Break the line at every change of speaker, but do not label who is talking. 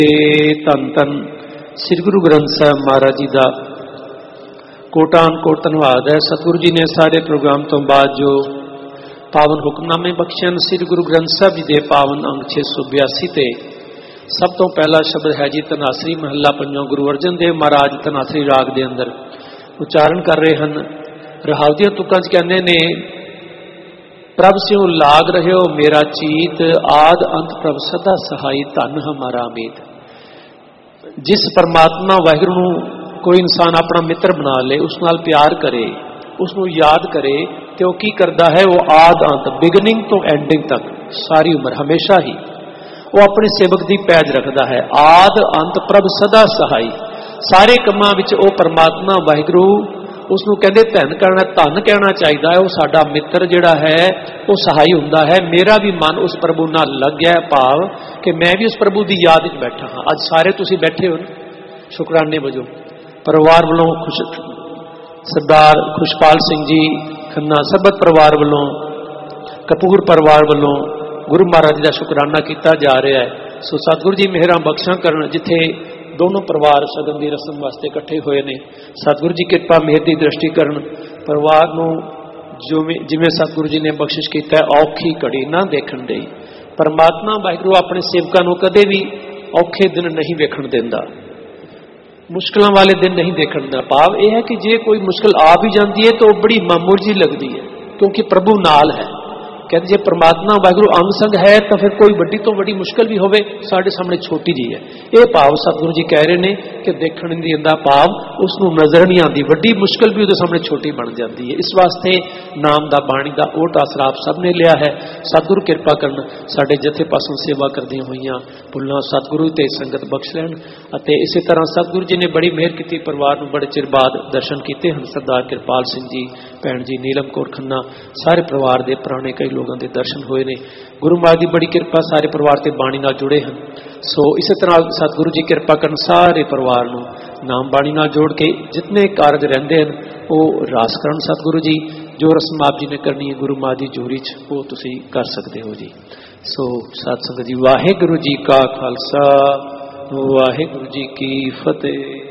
ਧੰਨ ਧੰਨ ਸ੍ਰੀ ਗੁਰੂ ਗ੍ਰੰਥ ਸਾਹਿਬ ਮਹਾਰਾਜ ਜੀ ਦਾ ਕੋਟਾਨ ਕੋਟ ਧੰਨਵਾਦ ਹੈ। ਸਤਿਗੁਰੂ ਜੀ ਨੇ ਸਾਰੇ ਪ੍ਰੋਗਰਾਮ ਤੋਂ ਬਾਅਦ ਜੋ ਪਾਵਨ ਹੁਕਮਨਾਮੇ ਬਖਸ਼ਣ ਸ੍ਰੀ ਗੁਰੂ ਗ੍ਰੰਥ ਸਾਹਿਬ ਜੀ ਦੇ ਪਾਵਨ ਅੰਗ 682 ਤੇ ਸਭ ਤੋਂ ਪਹਿਲਾ ਸ਼ਬਦ ਹੈ ਜੀ ਧਨਾਸਰੀ ਮਹੱਲਾ ਪੰਜਵਾਂ। ਗੁਰੂ ਅਰਜਨ ਦੇਵ ਮਹਾਰਾਜ ਧਨਾਸਰੀ ਰਾਗ ਦੇ ਅੰਦਰ ਉਚਾਰਨ ਕਰ ਰਹੇ ਹਨ। ਰਹਾਉ ਦੀਆਂ ਤੁਕਾਂ 'ਚ ਕਹਿੰਦੇ ਨੇ, ਪ੍ਰਭ ਸਿਉ ਲਾਗ ਰਹਿਓ ਮੇਰਾ ਚੀਤ, ਆਦ ਅੰਤ ਪ੍ਰਭ ਸਦਾ ਸਹਾਈ, ਧਨ ਹਮਾਰਾ ਅਮੀਤ। ਜਿਸ ਪਰਮਾਤਮਾ ਵਾਹਿਗੁਰੂ ਨੂੰ ਕੋਈ ਇਨਸਾਨ ਆਪਣਾ ਮਿੱਤਰ ਬਣਾ ਲੇ, ਉਸ ਨਾਲ ਪਿਆਰ ਕਰੇ, ਉਸ ਨੂੰ ਯਾਦ ਕਰੇ, ਤੇ ਉਹ ਕੀ ਕਰਦਾ ਹੈ? ਉਹ ਆਦ ਅੰਤ, ਬਿਗਨਿੰਗ ਤੋਂ ਐਂਡਿੰਗ ਤੱਕ ਸਾਰੀ ਉਮਰ ਹਮੇਸ਼ਾ ਹੀ ਉਹ ਆਪਣੇ ਸੇਵਕ ਦੀ ਪੈਜ ਰੱਖਦਾ ਹੈ। ਆਦ ਅੰਤ ਪ੍ਰਭ ਸਦਾ ਸਹਾਈ, ਸਾਰੇ ਕੰਮਾਂ ਵਿੱਚ ਉਹ ਪਰਮਾਤਮਾ ਵਾਹਿਗੁਰੂ ਉਸ ਨੂੰ ਕਹਿੰਦੇ ਧਨ ਕਹਿਣਾ ਚਾਹੀਦਾ ਹੈ। ਉਹ ਸਾਡਾ ਮਿੱਤਰ ਜਿਹੜਾ ਹੈ ਉਹ ਸਹਾਈ ਹੁੰਦਾ ਹੈ। ਮੇਰਾ ਵੀ ਮਨ ਉਸ ਪ੍ਰਭੂ ਨਾਲ ਲੱਗ ਗਿਆ, ਭਾਵ ਕਿ ਮੈਂ ਵੀ ਉਸ ਪ੍ਰਭੂ ਦੀ ਯਾਦ ਵਿੱਚ ਬੈਠਾ ਹਾਂ। ਅੱਜ ਸਾਰੇ ਤੁਸੀਂ ਬੈਠੇ ਹੋ ਸ਼ੁਕਰਾਨੇ ਵਜੋਂ। ਪਰਿਵਾਰ ਵੱਲੋਂ ਸਰਦਾਰ ਖੁਸ਼ਪਾਲ ਸਿੰਘ ਜੀ ਖੰਨਾ, ਸਰਬਤ ਪਰਿਵਾਰ ਵੱਲੋਂ, ਕਪੂਰ ਪਰਿਵਾਰ ਵੱਲੋਂ ਗੁਰੂ ਮਹਾਰਾਜ ਜੀ ਦਾ ਸ਼ੁਕਰਾਨਾ ਕੀਤਾ ਜਾ ਰਿਹਾ ਹੈ। ਸੋ ਸਤਿਗੁਰੂ ਜੀ ਮਿਹਰਾਂ ਬਖਸ਼ਾਂ ਕਰਨ। ਜਿੱਥੇ ਦੋਨੋਂ ਪਰਿਵਾਰ ਸ਼ਗਨ ਦੀ ਰਸਮ ਵਾਸਤੇ ਇਕੱਠੇ ਹੋਏ ਨੇ, ਸਤਿਗੁਰੂ ਜੀ ਕਿਰਪਾ ਮਿਹਰ ਦੀ ਦ੍ਰਿਸ਼ਟੀ ਕਰਨ। ਪਰਿਵਾਰ ਨੂੰ ਜਿਵੇਂ ਸਤਿਗੁਰੂ ਜੀ ਨੇ ਬਖਸ਼ਿਸ਼ ਕੀਤਾ ਹੈ, ਔਖੀ ਘੜੀ ਨਾ ਦੇਖਣ ਦੇਈ। ਪਰਮਾਤਮਾ ਵਾਹਿਗੁਰੂ ਆਪਣੇ ਸੇਵਕਾਂ ਨੂੰ ਕਦੇ ਵੀ ਔਖੇ ਦਿਨ ਨਹੀਂ ਵੇਖਣ ਦਿੰਦਾ, ਮੁਸ਼ਕਲਾਂ ਵਾਲੇ ਦਿਨ ਨਹੀਂ ਦੇਖਣ ਦਾ। ਭਾਵ ਇਹ ਹੈ ਕਿ ਜੇ ਕੋਈ ਮੁਸ਼ਕਲ ਆ ਵੀ ਜਾਂਦੀ ਹੈ ਤਾਂ ਉਹ ਬੜੀ ਮਾਮੂਲੀ ਜਿਹੀ ਲੱਗਦੀ ਹੈ, ਕਿਉਂਕਿ ਪ੍ਰਭੂ ਨਾਲ ਹੈ। ਕਹਿੰਦੇ ਜੇ ਪਰਮਾਤਮਾ ਵਾਹਿਗੁਰੂ ਅੰਗ ਸੰਗ ਹੈ ਤਾਂ ਫਿਰ ਕੋਈ ਵੱਡੀ ਤੋਂ ਵੱਡੀ ਮੁਸ਼ਕਲ ਵੀ ਹੋਵੇ ਸਾਡੇ ਸਾਹਮਣੇ ਛੋਟੀ ਜਿਹੀ ਹੈ। ਇਹ ਭਾਵ ਸਤਿਗੁਰੂ ਜੀ ਕਹਿ ਰਹੇ ਨੇ ਕਿ ਦੇਖਣ ਨਹੀਂ ਦਿੰਦਾ, ਭਾਵ ਉਸ ਨੂੰ ਨਜ਼ਰ ਨਹੀਂ ਆਉਂਦੀ, ਵੱਡੀ ਮੁਸ਼ਕਲ ਵੀ ਉਹਦੇ ਸਾਹਮਣੇ ਛੋਟੀ ਬਣ ਜਾਂਦੀ ਹੈ। ਇਸ ਵਾਸਤੇ ਨਾਮ ਦਾ, ਬਾਣੀ ਦਾ ਓਟ ਆਸਰਾ ਆਪ ਸਭ ਨੇ ਲਿਆ ਹੈ। ਸਤਿਗੁਰੂ ਕਿਰਪਾ ਕਰਨ, ਸਾਡੇ ਜਥੇ ਪਾਸੋਂ ਸੇਵਾ ਕਰਦੀਆਂ ਹੋਈਆਂ ਭੁੱਲਾਂ ਸਤਿਗੁਰੂ ਤੇ ਸੰਗਤ ਬਖਸ਼ ਲੈਣ। ਅਤੇ ਇਸੇ ਤਰ੍ਹਾਂ ਸਤਿਗੁਰੂ ਜੀ ਨੇ ਬੜੀ ਮਿਹਰ ਕੀਤੀ, ਪਰਿਵਾਰ ਨੂੰ ਬੜੇ ਚਿਰ ਬਾਅਦ ਦਰਸ਼ਨ ਕੀਤੇ ਹਨ। ਸਰਦਾਰ ਕਿਰਪਾਲ ਸਿੰਘ ਜੀ, ਭੈਣ ਜੀ ਨੀਲਮ ਕੌਰ ਖੰਨਾ, ਸਾਰੇ ਪਰਿਵਾਰ ਦੇ ਪੁਰਾਣੇ ਕਈ ਲੋਕਾਂ ਦੇ ਦਰਸ਼ਨ ਹੋਏ ਨੇ। ਗੁਰੂ ਮਹਾਰਾਜ ਦੀ ਬੜੀ ਕਿਰਪਾ, ਸਾਰੇ ਪਰਿਵਾਰ ਤੇ ਬਾਣੀ ਨਾਲ ਜੁੜੇ ਹਨ। ਸੋ ਇਸੇ ਤਰ੍ਹਾਂ ਸਤਿਗੁਰੂ ਜੀ ਕਿਰਪਾ ਕਰਨ, ਸਾਰੇ ਪਰਿਵਾਰ ਨੂੰ ਨਾਮ ਬਾਣੀ ਨਾਲ ਜੋੜ ਕੇ ਜਿਤਨੇ ਕਾਰਜ ਰਹਿੰਦੇ ਹਨ ਉਹ ਰਾਸ ਕਰਨ। ਸਤਿਗੁਰੂ ਜੀ ਜੋ ਰਸਮ ਆਪ ਜੀ ਨੇ ਕਰਨੀ ਹੈ ਗੁਰੂ ਮਹਾਰਾਜ ਦੀ ਜੋਰੀ 'ਚ, ਉਹ ਤੁਸੀਂ ਕਰ ਸਕਦੇ ਹੋ ਜੀ। ਸੋ ਸਤ ਸੰਗਤ ਜੀ, ਵਾਹਿਗੁਰੂ ਜੀ ਕਾ ਖਾਲਸਾ, ਵਾਹਿਗੁਰੂ ਜੀ ਕੀ ਫਤਿਹ।